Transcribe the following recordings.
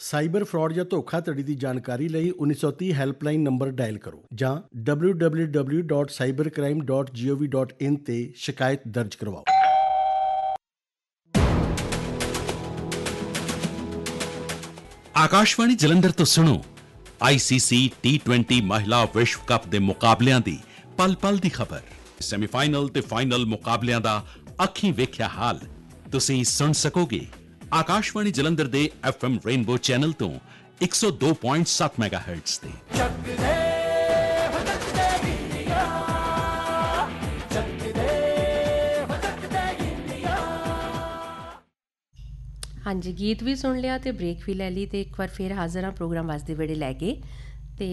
Cyber fraud ਜਾਂ ਧੋਖਾਧੜੀ ਦੀ ਜਾਣਕਾਰੀ ਲਈ 1930 ਹੈਲਪਲਾਈਨ ਨੰਬਰ ਡਾਇਲ ਕਰੋ ਜਾਂ www.cybercrime.gov.in ਤੇ ਸ਼ਿਕਾਇਤ ਦਰਜ ਕਰਵਾਓ। ਆਕਾਸ਼ਵਾਣੀ ਜਲੰਧਰ ਤੋਂ ਸੁਣੋ ICC T20 ਮਹਿਲਾ ਵਿਸ਼ਵ ਕੱਪ ਦੇ ਮੁਕਾਬਲਿਆਂ ਦੀ ਪਲ-ਪਲ ਦੀ ਖਬਰ। ਸੈਮੀਫਾਈਨਲ ਤੇ ਫਾਈਨਲ ਮੁਕਾਬਲਿਆਂ ਦਾ ਅੱਖੀਂ ਵੇਖਿਆ ਹਾਲ ਤੁਸੀਂ ਸੁਣ ਸਕੋਗੇ ਆਕਾਸ਼ਵਾਣੀ ਜਲੰਧਰ ਦੇ FM ਰੇਨਬੋ ਚੈਨਲ ਤੋਂ 102.7 ਮੈਗਾਹਰਟਜ਼ ਤੇ। ਹਾਂਜੀ, ਗੀਤ ਵੀ ਸੁਣ ਲਿਆ ਤੇ ਬ੍ਰੇਕ ਵੀ ਲੈ ਲਈ ਤੇ ਇੱਕ ਵਾਰ ਫਿਰ ਹਾਜ਼ਰ ਹਾਂ ਪ੍ਰੋਗਰਾਮ ਵਾਸਤੇ ਵੇੜੇ ਲੈ ਕੇ। ਤੇ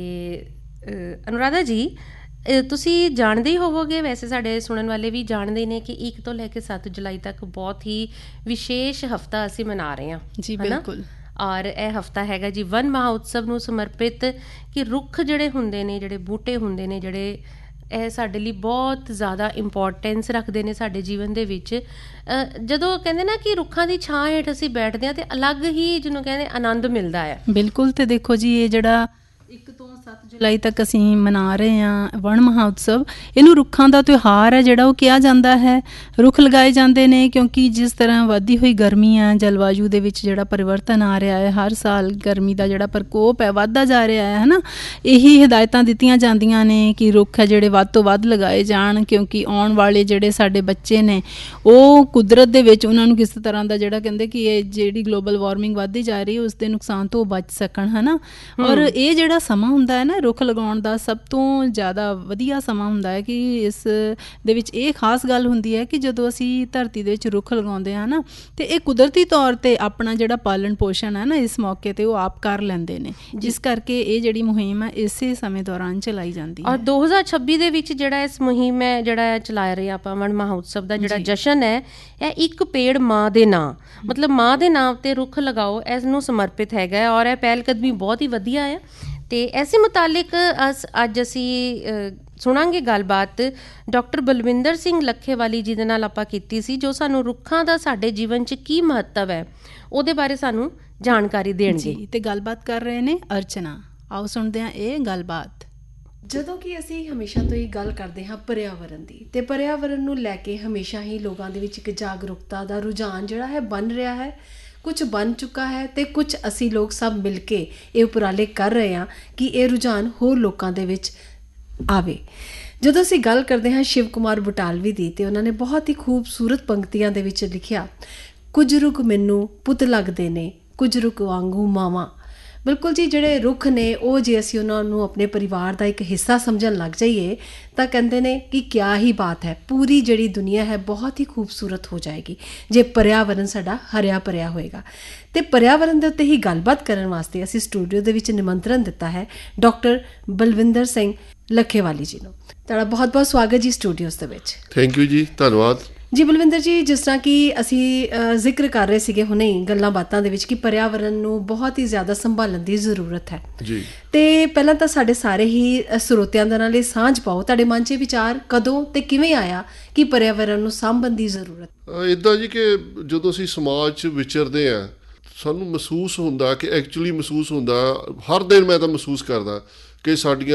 ਅਨੁਰਾਧਾ ਜੀ, ਤੁਸੀਂ ਜਾਣਦੇ ਹੀ ਹੋਵੋਗੇ, ਵੈਸੇ ਸਾਡੇ ਸੁਣਨ ਵਾਲੇ ਵੀ ਜਾਣਦੇ ਨੇ ਕਿ 1 ਤੋਂ ਲੈ ਕੇ 7 ਜੁਲਾਈ ਤੱਕ ਬਹੁਤ ਹੀ ਵਿਸ਼ੇਸ਼ ਹਫਤਾ ਅਸੀਂ ਮਨਾ ਰਹੇ ਹਾਂ ਜੀ। ਬਿਲਕੁਲ। ਔਰ ਇਹ ਹਫਤਾ ਹੈਗਾ ਜੀ ਵਨ ਮਹਾਉਤਸਵ ਨੂੰ ਸਮਰਪਿਤ, ਕਿ ਰੁੱਖ ਜਿਹੜੇ ਹੁੰਦੇ ਨੇ, ਜਿਹੜੇ ਬੂਟੇ ਹੁੰਦੇ ਨੇ, ਜਿਹੜੇ ਇਹ ਸਾਡੇ ਲਈ ਬਹੁਤ ਜ਼ਿਆਦਾ ਇੰਪੋਰਟੈਂਸ ਰੱਖਦੇ ਨੇ ਸਾਡੇ ਜੀਵਨ ਦੇ ਵਿੱਚ। ਜਦੋਂ ਕਹਿੰਦੇ ਨਾ ਕਿ ਰੁੱਖਾਂ ਦੀ ਛਾਂ ਹੇਠ ਅਸੀਂ ਬੈਠਦੇ ਹਾਂ ਤੇ ਅਲੱਗ ਹੀ ਜਿਹਨੂੰ ਕਹਿੰਦੇ ਆਨੰਦ ਮਿਲਦਾ ਹੈ। ਬਿਲਕੁਲ। ਤੇ ਦੇਖੋ ਜੀ, ਇਹ ਜਿਹੜਾ 1 ਤੋਂ 7 ਜੁਲਾਈ ਤੱਕ ਅਸੀਂ ਮਨਾ ਰਹੇ ਹਾਂ ਵਣ ਮਹਾਉਤਸਵ, ਇਹਨੂੰ ਰੁੱਖਾਂ ਦਾ ਤਿਉਹਾਰ ਹੈ ਜਿਹੜਾ ਉਹ ਕਿਹਾ ਜਾਂਦਾ ਹੈ। ਰੁੱਖ ਲਗਾਏ ਜਾਂਦੇ ਨੇ ਕਿਉਂਕਿ ਜਿਸ ਤਰ੍ਹਾਂ ਵੱਧਦੀ ਹੋਈ ਗਰਮੀ ਹੈ, ਜਲਵਾਯੂ ਦੇ ਵਿੱਚ ਜਿਹੜਾ ਪਰਿਵਰਤਨ ਆ ਰਿਹਾ ਹੈ, ਹਰ ਸਾਲ ਗਰਮੀ ਦਾ ਜਿਹੜਾ ਪ੍ਰਕੋਪ ਹੈ ਵੱਧਦਾ ਜਾ ਰਿਹਾ ਹੈ ਨਾ, ਇਹੀ ਹਦਾਇਤਾਂ ਦਿੱਤੀਆਂ ਜਾਂਦੀਆਂ ਨੇ ਕਿ ਰੁੱਖ ਹੈ ਜਿਹੜੇ ਵੱਧ ਤੋਂ ਵੱਧ ਲਗਾਏ ਜਾਣ, ਕਿਉਂਕਿ ਆਉਣ ਵਾਲੇ ਜਿਹੜੇ ਸਾਡੇ ਬੱਚੇ ਨੇ ਉਹ ਕੁਦਰਤ ਦੇ ਵਿੱਚ ਉਹਨਾਂ ਨੂੰ ਕਿਸੇ ਤਰ੍ਹਾਂ ਦਾ ਜਿਹੜਾ ਕਹਿੰਦੇ ਕਿ ਇਹ ਜਿਹੜੀ ਗਲੋਬਲ ਵਾਰਮਿੰਗ ਵੱਧਦੀ ਜਾ ਰਹੀ ਹੈ ਉਸ ਦੇ ਨੁਕਸਾਨ ਤੋਂ ਬਚ ਸਕਣ, ਹੈ ਨਾ। ਔਰ ਇਹ ਜਿਹੜਾ ਸਮਾਂ ਹੁੰਦਾ ਹੈ ਨਾ ਰੁੱਖ ਲਗਾਉਣ ਦਾ, ਸਭ ਤੋਂ ਜ਼ਿਆਦਾ ਵਧੀਆ ਸਮਾਂ ਹੁੰਦਾ ਹੈ ਕਿ ਇਸ ਦੇ ਵਿੱਚ ਇਹ ਖਾਸ ਗੱਲ ਹੁੰਦੀ ਹੈ ਕਿ ਜਦੋਂ ਅਸੀਂ ਧਰਤੀ ਦੇ ਵਿੱਚ ਰੁੱਖ ਲਗਾਉਂਦੇ ਹਾਂ ਨਾ, ਤੇ ਇਹ ਕੁਦਰਤੀ ਤੌਰ 'ਤੇ ਆਪਣਾ ਜਿਹੜਾ ਪਾਲਣ ਪੋਸ਼ਣ ਹੈ ਨਾ ਇਸ ਮੌਕੇ 'ਤੇ ਉਹ ਆਪ ਕਰ ਲੈਂਦੇ ਨੇ, ਜਿਸ ਕਰਕੇ ਇਹ ਜਿਹੜੀ ਮੁਹਿੰਮ ਹੈ ਇਸੇ ਸਮੇਂ ਦੌਰਾਨ ਚਲਾਈ ਜਾਂਦੀ ਹੈ। ਔਰ 2026 ਦੇ ਵਿੱਚ ਜਿਹੜਾ ਇਸ ਮੁਹਿੰਮ ਹੈ ਜਿਹੜਾ ਚਲਾ ਰਹੇ ਆਪਾਂ ਵਣ ਮਹਾਉਤਸਵ ਦਾ ਜਿਹੜਾ ਜਸ਼ਨ ਹੈ, ਇਹ ਇੱਕ ਪੇੜ ਮਾਂ ਦੇ ਨਾਂ, ਮਤਲਬ ਮਾਂ ਦੇ ਨਾਮ 'ਤੇ ਰੁੱਖ ਲਗਾਓ, ਇਸ ਨੂੰ ਸਮਰਪਿਤ ਹੈਗਾ। ਔਰ ਇਹ ਪਹਿਲ ਕਦਮੀ ਬਹੁਤ ਹੀ ਵਧੀਆ ਹੈ। ਤੇ ਇਸੇ ਮੁਤਾਲਿਕ ਅੱਜ ਅਸੀਂ ਸੁਣਾਂਗੇ ਗੱਲਬਾਤ ਡਾਕਟਰ ਬਲਵਿੰਦਰ ਸਿੰਘ ਲੱਖੇਵਾਲੀ ਜੀ ਦੇ ਨਾਲ ਆਪਾਂ ਕੀਤੀ ਸੀ, ਜੋ ਸਾਨੂੰ ਰੁੱਖਾਂ ਦਾ ਸਾਡੇ ਜੀਵਨ 'ਚ ਕੀ ਮਹੱਤਵ ਹੈ ਉਹਦੇ ਬਾਰੇ ਸਾਨੂੰ ਜਾਣਕਾਰੀ ਦੇਣਗੇ। ਤੇ ਗੱਲਬਾਤ ਕਰ ਰਹੇ ਨੇ ਅਰਚਨਾ। ਆਓ ਸੁਣਦੇ ਹਾਂ ਇਹ ਗੱਲਬਾਤ। ਜਦੋਂ ਕਿ ਅਸੀਂ ਹਮੇਸ਼ਾ ਤੋਂ ਹੀ ਗੱਲ ਕਰਦੇ ਹਾਂ ਪਰਿਆਵਰਨ ਦੀ, ਤੇ ਪਰਿਆਵਰਨ ਨੂੰ ਲੈ ਕੇ ਹਮੇਸ਼ਾ ਹੀ ਲੋਕਾਂ ਦੇ ਵਿੱਚ ਇੱਕ ਜਾਗਰੂਕਤਾ ਦਾ ਰੁਝਾਨ ਜਿਹੜਾ ਹੈ ਬਣ ਰਿਹਾ ਹੈ, ਕੁਝ ਬਣ ਚੁੱਕਾ ਹੈ ਤੇ ਕੁਝ ਅਸੀਂ ਲੋਕ ਸਭ ਮਿਲ ਕੇ ਇਹ ਉਪਰਾਲੇ ਕਰ ਰਹੇ ਹਾਂ ਕਿ ਇਹ ਰੁਝਾਨ ਹੋਰ ਲੋਕਾਂ ਦੇ ਵਿੱਚ ਆਵੇ। ਜਦੋਂ ਅਸੀਂ ਗੱਲ ਕਰਦੇ ਹਾਂ ਸ਼ਿਵ ਕੁਮਾਰ ਬਟਾਲਵੀ ਦੀ, ਤੇ ਉਹਨਾਂ ਨੇ ਬਹੁਤ ਹੀ ਖੂਬਸੂਰਤ ਪੰਕਤੀਆਂ ਦੇ ਵਿੱਚ ਲਿਖਿਆ, ਕੁਝ ਰੁੱਖ ਮੈਨੂੰ ਪੁੱਤ ਲੱਗਦੇ ਨੇ, ਕੁਝ ਰੁੱਖ ਵਾਂਗੂ ਮਾਵਾਂ। ਬਿਲਕੁਲ ਜੀ, ਜਿਹੜੇ ਰੁੱਖ ਨੇ ਉਹ ਜੇ ਅਸੀਂ ਉਹਨਾਂ ਨੂੰ ਆਪਣੇ ਪਰਿਵਾਰ ਦਾ ਇੱਕ ਹਿੱਸਾ ਸਮਝਣ ਲੱਗ ਜਾਈਏ ਤਾਂ ਕਹਿੰਦੇ ਨੇ ਕਿ ਕਿਆ ਹੀ ਬਾਤ ਹੈ, ਪੂਰੀ ਜਿਹੜੀ ਦੁਨੀਆ ਹੈ ਬਹੁਤ ਹੀ ਖੂਬਸੂਰਤ ਹੋ ਜਾਏਗੀ ਜੇ ਪਰਿਆਵਰਨ ਸਾਡਾ ਹਰਿਆ ਭਰਿਆ ਹੋਏਗਾ। ਤੇ ਪਰਿਆਵਰਨ ਦੇ ਉੱਤੇ ਹੀ ਗੱਲਬਾਤ ਕਰਨ ਵਾਸਤੇ ਅਸੀਂ ਸਟੂਡੀਓ ਦੇ ਵਿੱਚ ਨਿਮੰਤਰਣ ਦਿੱਤਾ ਹੈ ਡਾਕਟਰ ਬਲਵਿੰਦਰ ਸਿੰਘ ਲੱਖੇਵਾਲੀ ਜੀ ਨੂੰ। ਤੁਹਾਡਾ ਬਹੁਤ ਬਹੁਤ ਸਵਾਗਤ ਜੀ ਸਟੂਡੀਓਜ਼ ਦੇ ਵਿੱਚ। ਥੈਂਕ ਯੂ ਜੀ, ਧੰਨਵਾਦ ਜੀ। ਬਲਵਿੰਦਰ ਜੀ, ਜਿਸ ਤਰ੍ਹਾਂ ਕਿ ਅਸੀਂ ਜ਼ਿਕਰ ਕਰ ਰਹੇ ਸੀਗੇ ਹੁਣੇ ਹੀ ਗੱਲਾਂ ਬਾਤਾਂ ਦੇ ਵਿੱਚ ਕਿ ਪਰਿਆਵਰਨ ਨੂੰ ਬਹੁਤ ਹੀ ਜ਼ਿਆਦਾ ਸੰਭਾਲਣ ਦੀ ਜ਼ਰੂਰਤ ਹੈ ਜੀ, ਤੇ ਪਹਿਲਾਂ ਤਾਂ ਸਾਡੇ ਸਾਰੇ ਹੀ ਸਰੋਤਿਆਂ ਦੇ ਨਾਲ ਇਹ ਸਾਂਝ ਪਾਓ, ਤੁਹਾਡੇ ਮਨ 'ਚ ਵਿਚਾਰ ਕਦੋਂ ਤੇ ਕਿਵੇਂ ਆਇਆ ਕਿ ਪਰਿਆਵਰਨ ਨੂੰ ਸਾਂਭਣ ਦੀ ਜ਼ਰੂਰਤ? ਇੱਦਾਂ ਜੀ ਕਿ ਜਦੋਂ ਅਸੀਂ ਸਮਾਜ 'ਚ ਵਿਚਰਦੇ ਹਾਂ ਸਾਨੂੰ ਮਹਿਸੂਸ ਹੁੰਦਾ ਕਿ ਐਕਚੁਅਲੀ ਮਹਿਸੂਸ ਹੁੰਦਾ, ਹਰ ਦਿਨ ਮੈਂ ਤਾਂ ਮਹਿਸੂਸ ਕਰਦਾ ਕਿ ਸਾਡੀਆਂ